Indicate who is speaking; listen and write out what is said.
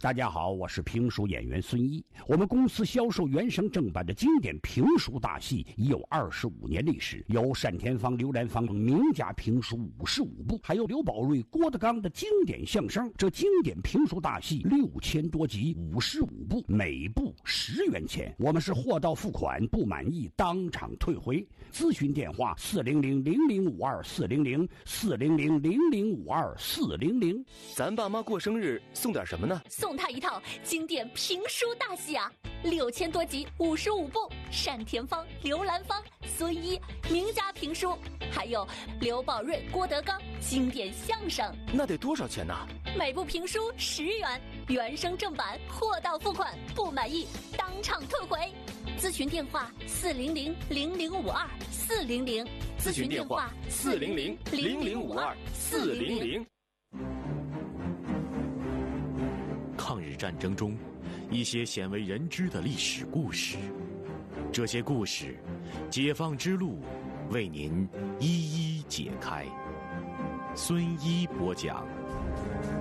Speaker 1: 大家好，我是评书演员孙一。我们公司销售原声正版的经典评书大戏已有25年历史，有单田芳、刘兰芳名家评书55部，还有刘宝瑞、郭德纲的经典相声。这经典评书大戏6000多集，55部，每部10元钱。我们是货到付款，不满意当场退回。咨询电话400-0052-400，400-0052-400。
Speaker 2: 咱爸妈过生日送点什么呢？
Speaker 3: 送他一套经典评书大戏啊，6000多集，55部，单田芳、刘兰芳、孙一名家评书，还有刘宝瑞、郭德纲经典相声。
Speaker 2: 那得多少钱呢？
Speaker 3: 每部评书10元，原声正版，货到付款，不满意当场退回。咨询电话400-0052-400，
Speaker 2: 咨询电话400-0052-400。
Speaker 4: 抗日战争中，一些鲜为人知的历史故事，这些故事，解放之路为您一一解开。孙一播讲。